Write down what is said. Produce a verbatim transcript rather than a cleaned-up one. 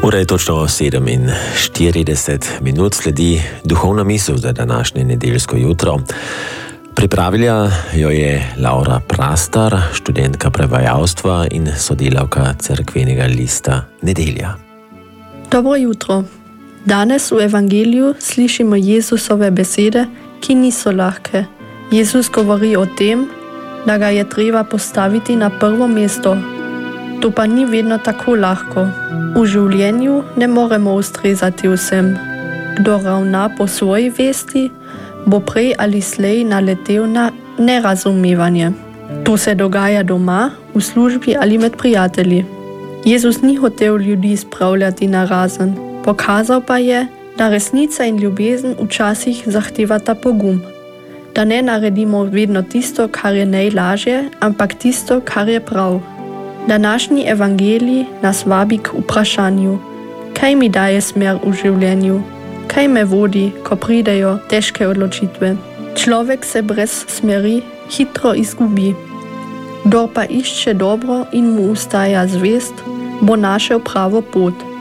Ura je točno sedem in štirideset minut, sledi duhovna misel za današnje nedeljsko jutro. Pripravila jo je Laura Prastar, študentka prevajalstva in sodelavka cerkvenega lista Nedelja. Dobro jutro. Danes v evangeliju slišimo Jezusove besede, ki niso lahke. Jezus govori o tem, da ga je treba postaviti na prvo mesto. To pa ni vedno tako lahko. V življenju ne moremo ustrezati vsem. Kdo ravna po svoji vesti, bo prej ali slej naletel na nerazumevanje. To se dogaja doma, v službi ali med prijatelji. Jezus ni hotel ljudi spravljati na razen. Pokazal pa je, da resnica in ljubezen včasih zahtevata pogum. Da ne naredimo vedno tisto, kar je najlažje, ampak tisto, kar je prav. Današnji evangelij nas vabi k vprašanju, kaj mi daje smer v življenju, kaj me vodi, ko pridejo težke odločitve. Človek se brez smeri hitro izgubi. Kdor pa išče dobro in mu ustaja zvest, bo našel pravo pot.